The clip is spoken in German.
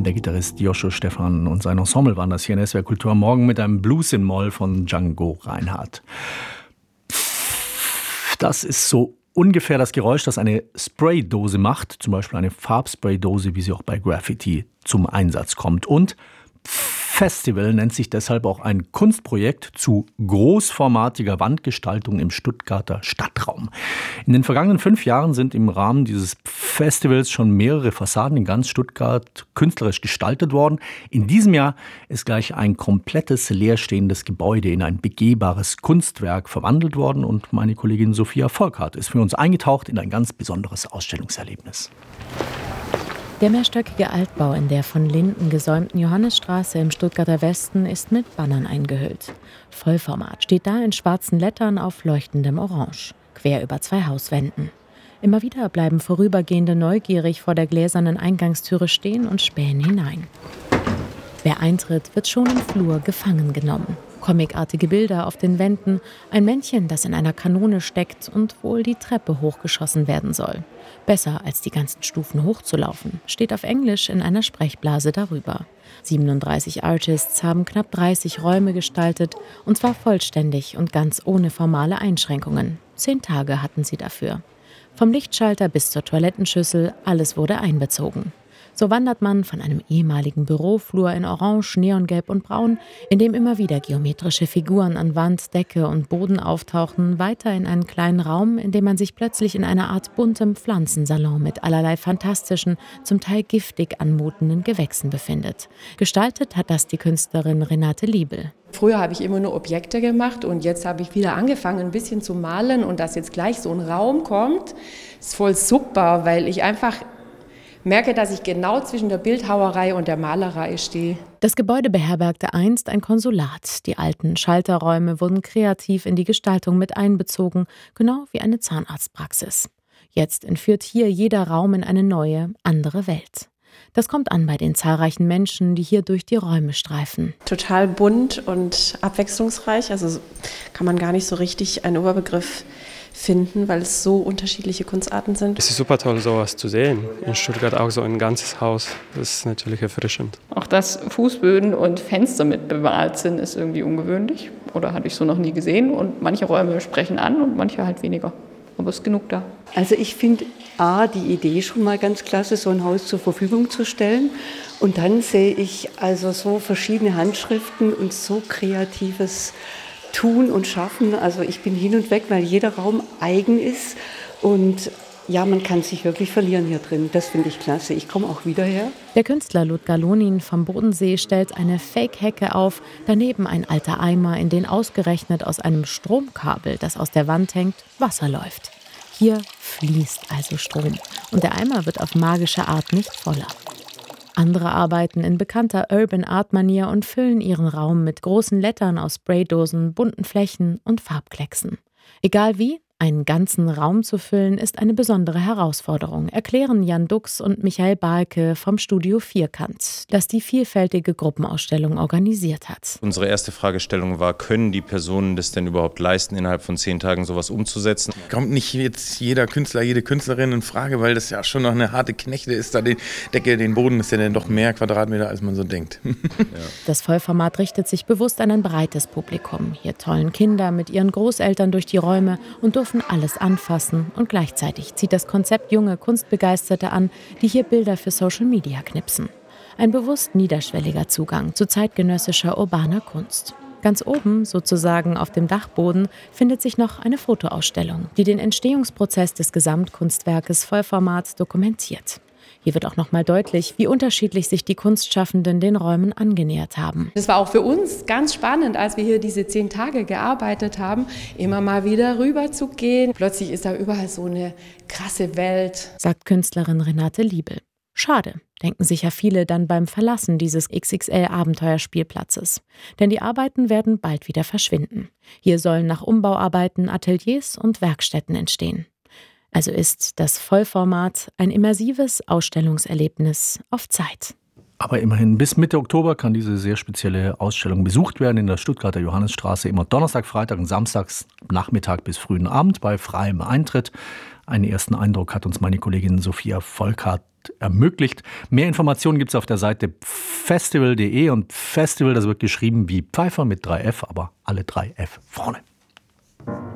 Der Gitarrist Joshua Stephan und sein Ensemble waren das hier in SWR Kultur morgen mit einem Blues in Moll von Django Reinhardt. Das ist so ungefähr das Geräusch, das eine Spraydose macht, zum Beispiel eine Farbspraydose, wie sie auch bei Graffiti zum Einsatz kommt. Und Festival nennt sich deshalb auch ein Kunstprojekt zu großformatiger Wandgestaltung im Stuttgarter Stadtraum. In den vergangenen 5 Jahren sind im Rahmen dieses Festivals schon mehrere Fassaden in ganz Stuttgart künstlerisch gestaltet worden. In diesem Jahr ist gleich ein komplettes leerstehendes Gebäude in ein begehbares Kunstwerk verwandelt worden und meine Kollegin Sophia Volkart ist für uns eingetaucht in ein ganz besonderes Ausstellungserlebnis. Der mehrstöckige Altbau in der von Linden gesäumten Johannisstraße im Stuttgarter Westen ist mit Bannern eingehüllt. Vollformat steht da in schwarzen Lettern auf leuchtendem Orange, quer über 2 Hauswänden. Immer wieder bleiben Vorübergehende neugierig vor der gläsernen Eingangstüre stehen und spähen hinein. Wer eintritt, wird schon im Flur gefangen genommen. Comicartige Bilder auf den Wänden, ein Männchen, das in einer Kanone steckt und wohl die Treppe hochgeschossen werden soll. Besser als die ganzen Stufen hochzulaufen, steht auf Englisch in einer Sprechblase darüber. 37 Artists haben knapp 30 Räume gestaltet, und zwar vollständig und ganz ohne formale Einschränkungen. 10 Tage hatten sie dafür. Vom Lichtschalter bis zur Toilettenschüssel, alles wurde einbezogen. So wandert man von einem ehemaligen Büroflur in Orange, Neongelb und Braun, in dem immer wieder geometrische Figuren an Wand, Decke und Boden auftauchen, weiter in einen kleinen Raum, in dem man sich plötzlich in einer Art buntem Pflanzensalon mit allerlei fantastischen, zum Teil giftig anmutenden Gewächsen befindet. Gestaltet hat das die Künstlerin Renate Liebel. Früher habe ich immer nur Objekte gemacht und jetzt habe ich wieder angefangen, ein bisschen zu malen, und dass jetzt gleich so ein Raum kommt, ist voll super, weil ich einfach merke, dass ich genau zwischen der Bildhauerei und der Malerei stehe. Das Gebäude beherbergte einst ein Konsulat. Die alten Schalterräume wurden kreativ in die Gestaltung mit einbezogen, genau wie eine Zahnarztpraxis. Jetzt entführt hier jeder Raum in eine neue, andere Welt. Das kommt an bei den zahlreichen Menschen, die hier durch die Räume streifen. Total bunt und abwechslungsreich, also kann man gar nicht so richtig einen Oberbegriff finden, weil es so unterschiedliche Kunstarten sind. Es ist super toll, sowas zu sehen. In Stuttgart auch so ein ganzes Haus. Das ist natürlich erfrischend. Auch dass Fußböden und Fenster mit bemalt sind, ist irgendwie ungewöhnlich. Oder hatte ich so noch nie gesehen. Und manche Räume sprechen an und manche halt weniger. Aber es ist genug da. Also ich finde die Idee schon mal ganz klasse, so ein Haus zur Verfügung zu stellen. Und dann sehe ich also so verschiedene Handschriften und so kreatives Tun und Schaffen. Also ich bin hin und weg, weil jeder Raum eigen ist. Und ja, man kann sich wirklich verlieren hier drin. Das finde ich klasse. Ich komme auch wieder her. Der Künstler Ludger Lonin vom Bodensee stellt eine Fake-Hecke auf, daneben ein alter Eimer, in den ausgerechnet aus einem Stromkabel, das aus der Wand hängt, Wasser läuft. Hier fließt also Strom und der Eimer wird auf magische Art nicht voller. Andere arbeiten in bekannter Urban-Art-Manier und füllen ihren Raum mit großen Lettern aus Spraydosen, bunten Flächen und Farbklecksen. Egal wie, einen ganzen Raum zu füllen, ist eine besondere Herausforderung, erklären Jan Dux und Michael Balke vom Studio Vierkant, das die vielfältige Gruppenausstellung organisiert hat. Unsere erste Fragestellung war, können die Personen das denn überhaupt leisten, innerhalb von 10 Tagen sowas umzusetzen? Kommt nicht jetzt jeder Künstler, jede Künstlerin in Frage, weil das ja schon noch eine harte Knechte ist, da die Decke, den Boden ist ja dann doch mehr Quadratmeter, als man so denkt. Ja. Das Vollformat richtet sich bewusst an ein breites Publikum. Hier tollen Kinder mit ihren Großeltern durch die Räume und dürfen alles anfassen, und gleichzeitig zieht das Konzept junge Kunstbegeisterte an, die hier Bilder für Social Media knipsen. Ein bewusst niederschwelliger Zugang zu zeitgenössischer urbaner Kunst. Ganz oben, sozusagen auf dem Dachboden, findet sich noch eine Fotoausstellung, die den Entstehungsprozess des Gesamtkunstwerkes Vollformat dokumentiert. Hier wird auch noch mal deutlich, wie unterschiedlich sich die Kunstschaffenden den Räumen angenähert haben. Das war auch für uns ganz spannend, als wir hier diese 10 Tage gearbeitet haben, immer mal wieder rüber zu gehen. Plötzlich ist da überall so eine krasse Welt, sagt Künstlerin Renate Liebel. Schade, denken sich ja viele dann beim Verlassen dieses XXL-Abenteuerspielplatzes. Denn die Arbeiten werden bald wieder verschwinden. Hier sollen nach Umbauarbeiten Ateliers und Werkstätten entstehen. Also ist das Vollformat ein immersives Ausstellungserlebnis auf Zeit. Aber immerhin bis Mitte Oktober kann diese sehr spezielle Ausstellung besucht werden in der Stuttgarter Johannisstraße, immer Donnerstag, Freitag und Samstags Nachmittag bis frühen Abend bei freiem Eintritt. Einen ersten Eindruck hat uns meine Kollegin Sophia Volkart ermöglicht. Mehr Informationen gibt es auf der Seite festival.de und Festival, das wird geschrieben wie Pfeiffer mit 3F, aber alle 3 F vorne.